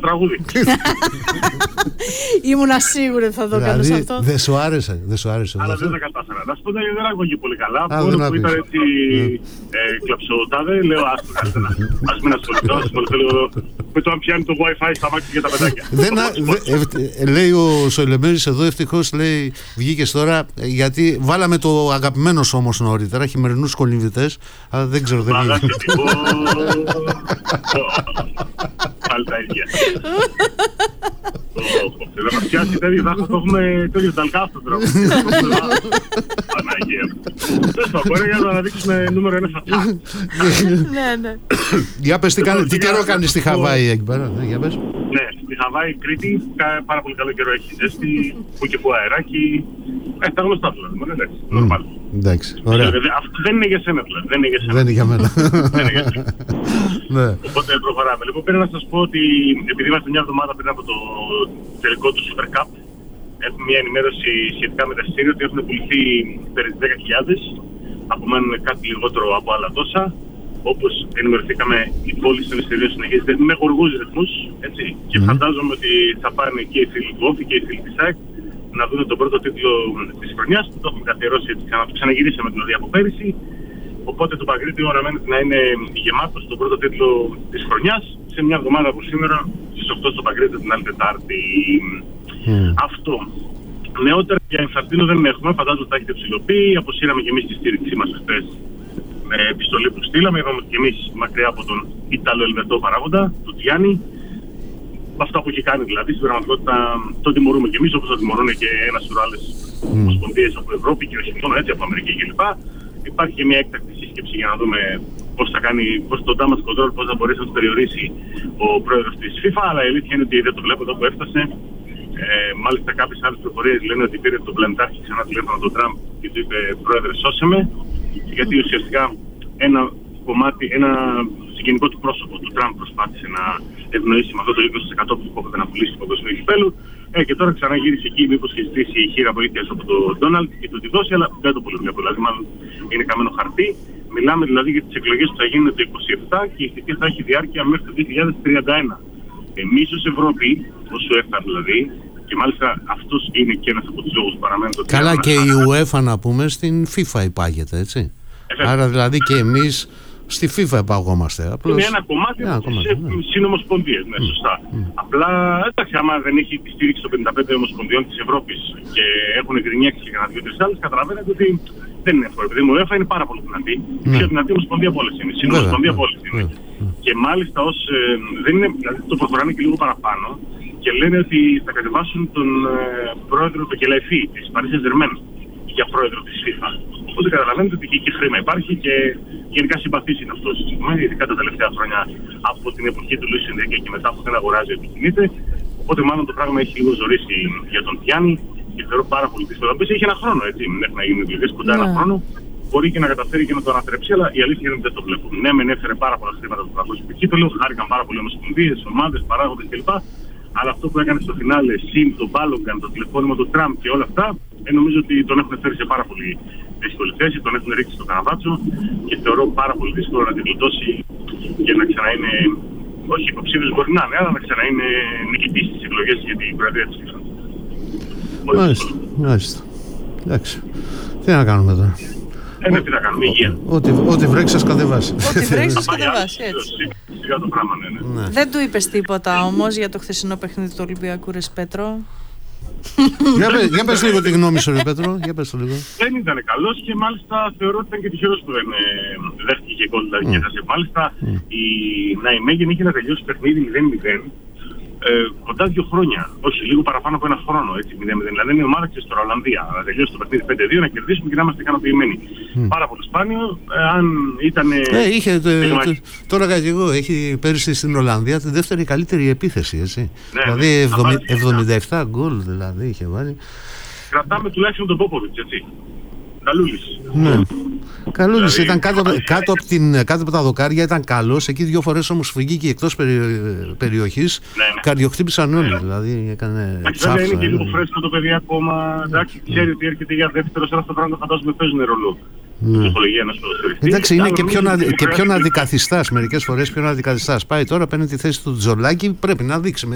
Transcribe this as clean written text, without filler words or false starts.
τραγούδι. Ήμουνα σίγουρη ότι θα το κάνεις αυτό. Δεν σου άρεσε. Αλλά δεν τα κατάφερα. Να σου πω, δεν άκουγε πολύ καλά. Μόνο που ήταν έτσι κλαψωτάδε, λέω άστο καλύτερα. Ας μην ασχοληθώ λίγο με το αν πιάνει το Wi-Fi στα μάτια και τα παιδάκια. Λέει ο Σοηλεμέρης εδώ, ευτυχώς λέει βγήκες τώρα, γιατί βάλαμε το αγαπημένο σου όμως νωρίτερα, χειμερινούς κολυμβητές, αλλά δεν ξέρω, δεν είναι. Πάλι τα ίδια. Δεν μας πιάσει τέτοιο, θα έχουμε τέτοιο ταλκάφτο τώρα. Παναγία. Τέλος, μπορεί να αναδείξουμε νούμερο 1 στα chat. Ναι. Για πες, τι καιρό κάνεις στη Χαβάη εκεί πέρα, για πες. Ναι, στη Χαβάη, Κρήτη, πάρα πολύ καλό καιρό έχει ζέστη, που και που αεράκι. Τα γνωστά δηλαδή, νορμάλ. Εντάξει, ωραία. Αυτό δεν είναι για σένα δηλαδή, δεν είναι για μένα. Οπότε προχωράμε. Λοιπόν, πρέπει να σας πω ότι επειδή είμαστε μια εβδομάδα πριν από το τελικό του Super Cup, έχουμε μια ενημέρωση σχετικά με τα εισιτήρια ότι έχουν πουληθεί περί 10.000, απομένουν κάτι λιγότερο από άλλα τόσα. Όπως ενημερωθήκαμε, η πόλη των εισιτηρίων συνεχίζεται με γοργούς ρυθμούς, έτσι. Και φαντάζομαι ότι θα πάνε και οι φίλοι του Όφη και οι φίλοι της ΑΕΚ να δουν τον πρώτο τίτλο της χρονιάς, που το έχουμε καθιερώσει έτσι, ξαναγυρίσαμε δηλαδή από πέρυσι. Οπότε το Παγκρίτιο αναμένεται να είναι γεμάτο στον πρώτο τίτλο της χρονιάς, σε μια εβδομάδα από σήμερα, στις 8 στο Παγκρίτιο την άλλη Τετάρτη. Αυτό. Νεότερα για Εμφαντίνο δεν έχουμε, φαντάζομαι ότι θα έχετε ψηλοποιεί. Αποσύραμε και εμείς τη στήριξή μας χθες με επιστολή που στείλαμε. Είπαμε ότι και εμείς μακριά από τον Ιταλο-Ελβετό παράγοντα, τον Γιάννη, με αυτά που έχει κάνει δηλαδή, στην πραγματικότητα το τιμωρούμε και εμείς, όπως το τιμωρούν και ένα σωρό άλλες ομοσπονδίες από Ευρώπη και όχι μόνο έτσι, από Αμερική κλπ. Υπάρχει και μια έκτακτη σύσκεψη για να δούμε πώς το damage control, πώς θα μπορέσει να το περιορίσει ο πρόεδρος της FIFA, αλλά η αλήθεια είναι ότι δεν το βλέπω εδώ που έφτασε. Μάλιστα κάποιες άλλες πληροφορίες λένε ότι πήρε τον πλανητάρχη ξανά τηλέφωνο τον Τραμπ και του είπε «Πρόεδρε, σώσε με», γιατί ουσιαστικά ένα συγγενικό του πρόσωπο του Τραμπ προσπάθησε να ευνοήσει με αυτό το 20% που σκόπευε να πουλήσει το παγκοσμίου κυπέλλου. Και τώρα ξανά γύρισε εκεί, μήπως και ζητήσει η χείρα βοήθειας από τον Ντόναλντ και του τη δώσει, αλλά δεν το πολύ βλέπω. Δηλαδή, μάλλον είναι καμένο χαρτί. Μιλάμε δηλαδή για τις εκλογές που θα γίνουν το 2027 και η θητεία θα έχει διάρκεια μέχρι το 2031. Εμείς ως Ευρώπη, ως UEFA δηλαδή, και μάλιστα αυτός είναι και ένας από τους λόγους που παραμένει το. Καλά, και η UEFA να πούμε στην FIFA υπάγεται, έτσι. Άρα δηλαδή και εμείς στη FIFA επαγόμαστε. Είναι ένα κομμάτι από τις συνομοσπονδίες, ναι, σωστά. Απλά, εντάξει, άμα δεν έχει τη στήριξη των 55 ομοσπονδιών της Ευρώπης και έχουν γκρινιάξει και κανένα 2-3 άλλες, καταλαβαίνετε ότι δεν είναι εύκολο. Επειδή η UEFA είναι πάρα πολύ δυνατή. Η πιο δυνατή ομοσπονδία από όλες είναι. Συνομοσπονδία από όλες είναι. Και μάλιστα δεν είναι, δηλαδή το προχωράνε και λίγο παραπάνω και λένε ότι θα κατεβάσουν τον πρόεδρο του Κελαϊφή της Paris Saint-Germain για πρόεδρο της FIFA. Οπότε καταλαβαίνετε ότι και χρήμα υπάρχει και γενικά συμπαθής είναι αυτός. Ειδικά τα τελευταία χρόνια από την εποχή του Λουίς Ενρίκε και μετά που δεν αγοράζει επικοινείται. Οπότε μάλλον το πράγμα έχει λίγο ζωρίσει για τον Πιάννη και θεωρώ πάρα πολύ δύσκολο. Επίσης έχει ένα χρόνο, έτσι, μέχρι να γίνουν εκλογές, κοντά ένα χρόνο. Μπορεί και να καταφέρει και να το ανατρέψει, αλλά η αλήθεια είναι ότι δεν το βλέπω. Ναι, μεν έφερε πάρα πολλά χρήματα του παγκόσμιου κύπελλου, χάρηκαν πάρα πολλοί ομοσπονδίες, ομάδες, παράγοντες κλπ. Αλλά αυτό που έκανε στο φινάλε, συν τον Μπάλογκαν, το τηλεφώνημα του Τραμπ και όλα αυτά, νομίζω ότι τον έχουν φέρει σε πάρα πολύ δύσκολη θέση, τον έχουν ρίξει στο καναβάτσο και θεωρώ πάρα πολύ δύσκολο να την γλιτώσει και να ξαναείνε, όχι υποψήφιος μπορεί να είναι, αλλά να ξαναείνε νικητής στις εκλογές για την προεδρία της FIFA. Μάλιστα. Εντάξει. Τι να κάνουμε τώρα. Ναι, τι να κάνουμε, υγεία. Ό,τι βρέξει σας κατεβάσει. Ό,τι βρέξει σας κατεβάσει, έτσι. Σιγά το πράγμα, ναι. Δεν του είπες τίποτα όμως για το χθεσινό παιχνίδι του Ολυμπιακού, ρε Πέτρο? Για πες λίγο τη γνώμη σου, ρε Πέτρο. Για πες το λίγο. Δεν ήταν καλός και μάλιστα θεωρώ ότι ήταν και τυχερός που δεν δέχτηκε γκολ. Μάλιστα η Ναϊμέγεν είχε να τελειώσει παιχνίδι 0-0 κοντά 2 χρόνια. Όχι, λίγο παραπάνω από ένα χρόνο. Έτσι, 0-0. Δηλαδή είναι η ομάδα και στην Ολλανδία. Να τελειώσει το παιχνίδι 5-2, να κερδίσουμε και να είμαστε ικανοποιημένοι. Πάρα πολύ σπάνιο. Αν ήταν. Είχε. Τώρα και εγώ, έχει πέρυσι στην Ολλανδία τη δεύτερη καλύτερη επίθεση. Έτσι. Δηλαδή 77 γκολ δηλαδή είχε βάλει. Κρατάμε τουλάχιστον τον Πόποβιτς, έτσι. Καλούλης. Ναι. Καλούλης δηλαδή, ήταν κάτω από τα δοκάρια, ήταν καλός. Εκεί 2 φορές όμως βγήκε εκτός περιοχής. Ναι. Καρδιοχτύπησαν όλοι. Δηλαδή έκανε τσάφα. Βέβαια είναι και λίγο φρέσκο το παιδί ακόμα. Εντάξει, ξέρει ότι έρχεται για δεύτερο, σε αυτό το πράγμα φαντάζομαι παίζουν ρόλο. Εντάξει, είναι και πιο να αντικαθιστάς. Μερικές φορές πιο να αντικαθιστάς. Πάει τώρα, παίρνει τη θέση του Τζολάκη, πρέπει να δείξει.